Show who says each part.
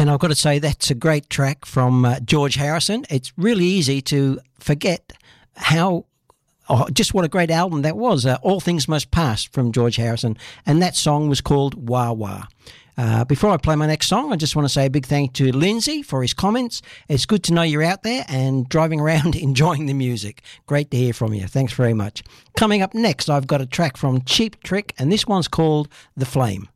Speaker 1: And I've got to say, that's a great track from George Harrison. It's really easy to forget just what a great album that was. All Things Must Pass from George Harrison. And that song was called Wah Wah. Before I play my next song, I just want to say a big thank you to Lindsay for his comments. It's good to know you're out there and driving around enjoying the music. Great to hear from you. Thanks very much. Coming up next, I've got a track from Cheap Trick, and this one's called The Flame.